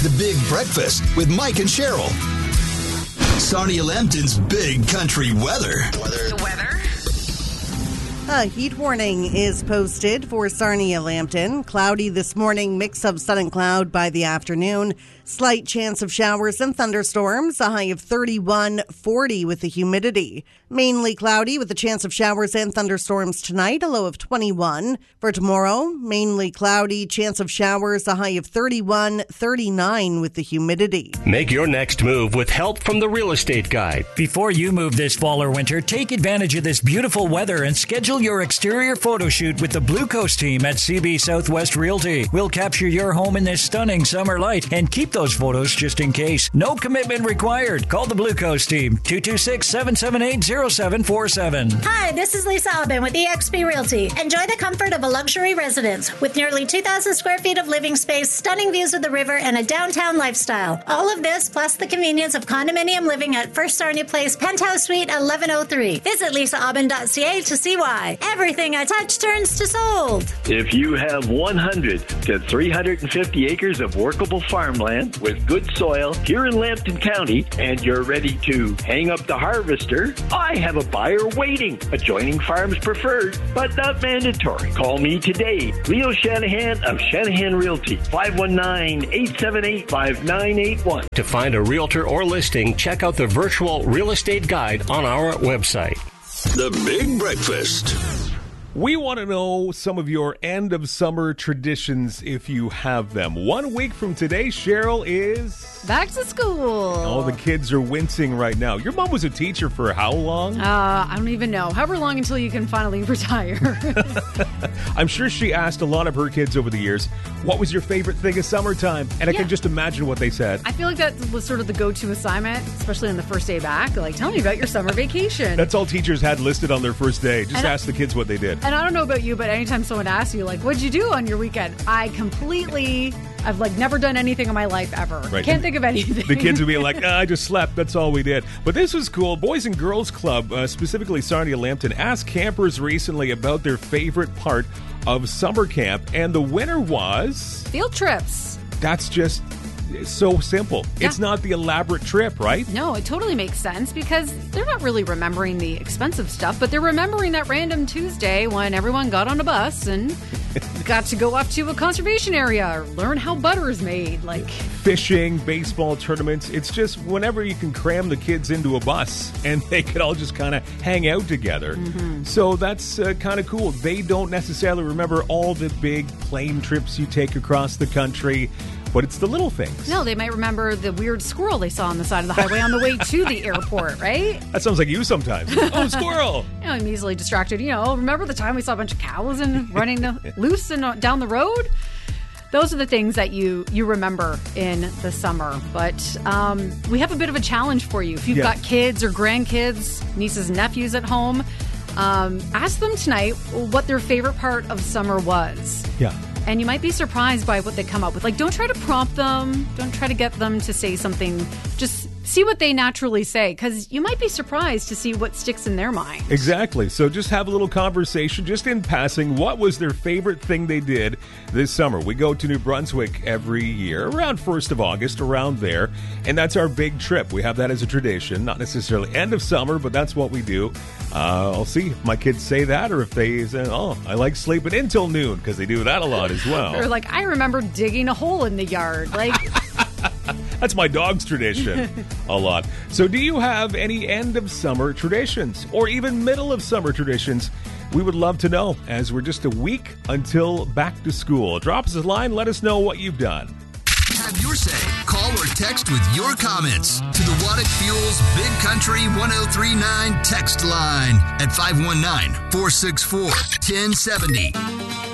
The Big Breakfast with Mike and Cheryl. Sarnia Lambton's Big Country Weather. The weather? A heat warning is posted for Sarnia Lambton. Cloudy this morning, mix of sun and cloud by the afternoon. Slight chance of showers and thunderstorms, a high of 31-40 with the humidity. Mainly cloudy with a chance of showers and thunderstorms tonight, a low of 21. For tomorrow, mainly cloudy, chance of showers, a high of 31-39 with the humidity. Make your next move with help from the Real Estate Guide. Before you move this fall or winter, take advantage of this beautiful weather and schedule your exterior photo shoot with the Blue Coast team at CB Southwest Realty. We'll capture your home in this stunning summer light and keep those photos just in case. No commitment required. Call the Blue Coast team, 226-778-0747. Hi, this is Lisa Aubin with eXp Realty. Enjoy the comfort of a luxury residence with nearly 2,000 square feet of living space, stunning views of the river, and a downtown lifestyle. All of this plus the convenience of condominium living at First Sarnia Place, Penthouse Suite 1103. Visit lisaaubin.ca to see why. Everything I touch turns to sold. If you have 100 to 350 acres of workable farmland with good soil here in Lambton County and you're ready to hang up the harvester, I have a buyer waiting. Adjoining farms preferred, but not mandatory. Call me today, Leo Shanahan of Shanahan Realty, 519-878-5981. To find a realtor or listing, check out the virtual real estate guide on our website. The Big Breakfast. We want to know some of your end of summer traditions if you have them. 1 week from today, Cheryl is... back to school. Oh, the kids are wincing right now. Your mom was a teacher for how long? I don't even know. However long until you can finally retire. I'm sure she asked a lot of her kids over the years, what was your favorite thing of summertime? And I can just imagine what they said. I feel like that was sort of the go-to assignment, especially on the first day back. Like, tell me about your summer vacation. That's all teachers had listed on their first day. Just ask the kids what they did. And I don't know about you, but anytime someone asks you, like, what'd you do on your weekend? I've never done anything in my life ever. Right. Can't think of anything. The kids would be like, I just slept. That's all we did. But this was cool. Boys and Girls Club, specifically Sarnia Lambton, asked campers recently about their favorite part of summer camp. And the winner was... field trips. That's just... so simple. Yeah. It's not the elaborate trip, right? No, it totally makes sense because they're not really remembering the expensive stuff, but they're remembering that random Tuesday when everyone got on a bus and got to go off to a conservation area or learn how butter is made. Like fishing, baseball tournaments. It's just whenever you can cram the kids into a bus and they could all just kind of hang out together. Mm-hmm. So that's kind of cool. They don't necessarily remember all the big plane trips you take across the country. But it's the little things. No, they might remember the weird squirrel they saw on the side of the highway on the way to the airport, right? That sounds like you sometimes. Oh, squirrel! I'm easily distracted. Remember the time we saw a bunch of cows running loose and down the road? Those are the things that you remember in the summer. But we have a bit of a challenge for you. If you've got kids or grandkids, nieces and nephews at home, ask them tonight what their favorite part of summer was. Yeah. And you might be surprised by what they come up with. Like, don't try to prompt them. Don't try to get them to say something. Just see what they naturally say, because you might be surprised to see what sticks in their mind. Exactly. So just have a little conversation, just in passing. What was their favorite thing they did this summer? We go to New Brunswick every year, around 1st of August, around there. And that's our big trip. We have that as a tradition, not necessarily end of summer, but that's what we do. I'll see if my kids say that or if they say, oh, I like sleeping until noon, because they do that a lot as well. Or like, I remember digging a hole in the yard. Like... That's my dog's tradition a lot. So do you have any end of summer traditions or even middle of summer traditions? We would love to know, as we're just a week until back to school. Drop us a line. Let us know what you've done. Have your say. Call or text with your comments to the Waddick Fuels Big Country 1039 text line at 519-464-1070.